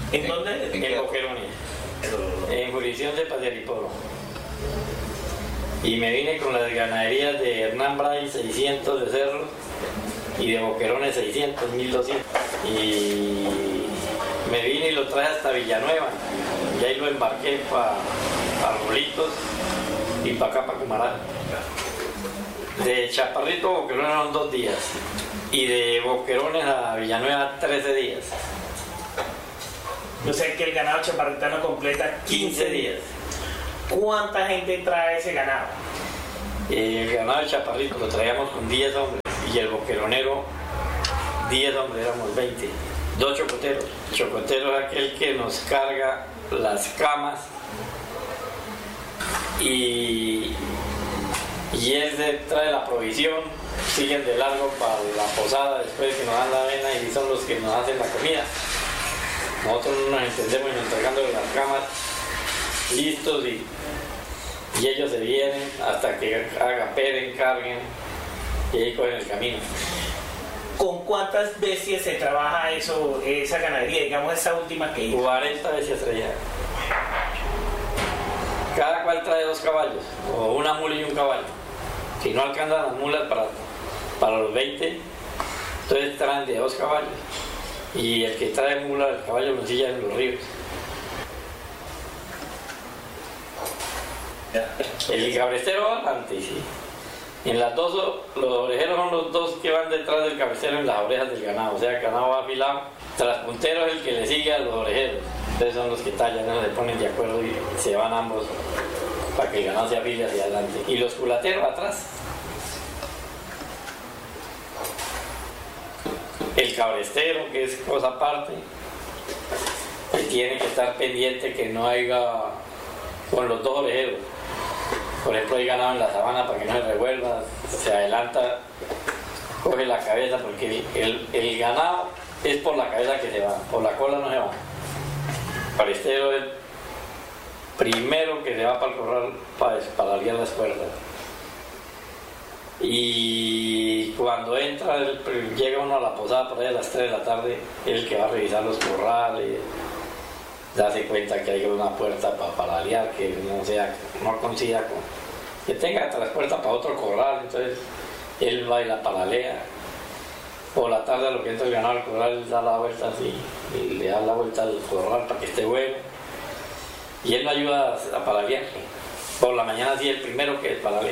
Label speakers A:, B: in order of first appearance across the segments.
A: ¿En dónde?
B: En Boquerones, en jurisdicción de Patiariporo. Y me vine con las ganaderías de Hernán Bray, 600 de cerros, y de Boquerones 600, 1200. Y me vine y lo traje hasta Villanueva, y ahí lo embarqué para Arbolitos y para acá, para Cumaral. De Chaparrito a Boquerones eran 2 días, y de Boquerones a Villanueva 13 días.
A: Yo sé que el ganado chaparritano completa 15 días.
B: días.
A: ¿Cuánta gente trae ese ganado?
B: El ganado de Chaparrito lo traíamos con 10 hombres, y el boqueronero 10 hombres, éramos 20. 2 chocoteros. El chocotero es aquel que nos carga las camas y él trae la provisión, siguen de largo para la posada después que nos dan la avena y son los que nos hacen la comida. Nosotros no nos entendemos entregándoles las camas listos y ellos se vienen hasta que agaperen, carguen y ahí cogen el camino.
A: ¿Con cuántas bestias se trabaja esa ganadería? Digamos esa última que hizo. 40
B: bestias traía. Cada cual trae 2 caballos, o una mula y un caballo. Si no alcanzan las mulas para los 20, entonces traen de 2 caballos. Y el que trae mula, el caballo lo ensilla en los ríos. El cabrestero va adelante, sí. En las dos, los orejeros son los 2 que van detrás del cabecero en las orejas del ganado, o sea, el ganado va afilado. Traspuntero es el que le sigue a los orejeros, entonces son los que tallan, ¿no? Se ponen de acuerdo y se van ambos para que el ganado se afile hacia adelante. Y los culateros atrás. El cabrestero, que es cosa aparte, que tiene que estar pendiente que no haya con los 2 orejeros. Por ejemplo, hay ganado en la sabana para que no se revuelva, se adelanta, coge la cabeza, porque el ganado es por la cabeza que se va, por la cola no se va. El cabrestero es el primero que se va para el corral para liar las cuerdas. Y cuando entra, llega uno a la posada por ahí a las 3 de la tarde, es el que va a revisar los corrales, darse cuenta que hay una puerta para liar, que no coincida que tenga hasta las puertas para otro corral, entonces él va y la paralea. Por la tarde, a lo que entra el ganado al corral, él da la vuelta así, y le da la vuelta al corral para que esté bueno, y él lo ayuda a paralear. Por la mañana sí, el primero que paralea.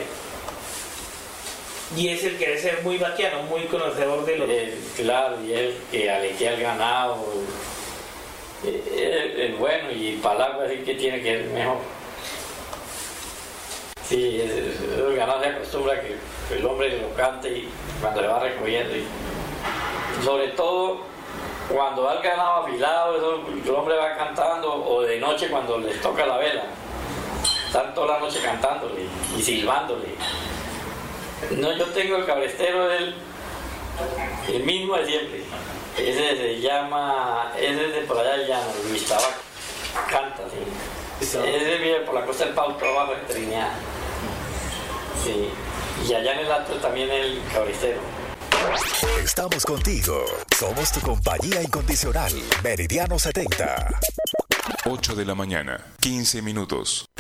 A: Y es el que debe ser muy vaquiano, muy conocedor de los...
B: Claro, y él que alequea el ganado, es bueno, y para el agua sí que tiene que ser mejor. Sí, el ganado se acostumbra a que el hombre lo cante y cuando le va recogiendo. Y sobre todo cuando va el ganado afilado, el hombre va cantando, o de noche cuando les toca la vela. Están toda la noche cantándole y silbándole. No, yo tengo el cabrestero, el mismo de siempre. Ese se llama, ese es de por allá del llano, Luis Tabaco. Canta, sí. Ese vive por la costa del Pauto, abajo en Trinidad. Sí. Y allá en el alto también el cabrestero.
C: Estamos contigo. Somos tu compañía incondicional. Meridiano 70.
D: 8 de la mañana, 15 minutos.